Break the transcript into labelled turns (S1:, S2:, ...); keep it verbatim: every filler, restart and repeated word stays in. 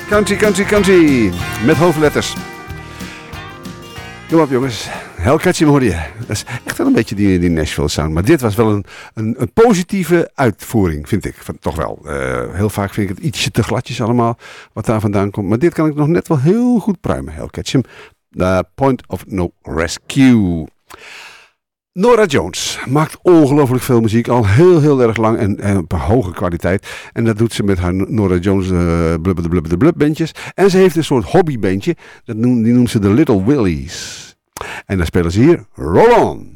S1: Country, country, country. Met hoofdletters. Kom op jongens. Hellcatcher hoor je. Dat is echt wel een beetje die, die Nashville sound. Maar dit was wel een, een, een positieve uitvoering, vind ik. Van, toch wel. Uh, heel vaak vind ik het ietsje te gladjes allemaal. Wat daar vandaan komt. Maar dit kan ik nog net wel heel goed pruimen. Hellcatcher. The Point of No Rescue. Norah Jones maakt ongelooflijk veel muziek, al heel heel erg lang en, en op een hoge kwaliteit. En dat doet ze met haar Norah Jones uh, blub de blub de blub bandjes. En ze heeft een soort hobbybandje, dat noemt, die noemt ze de Little Willies. En daar spelen ze hier Roll On.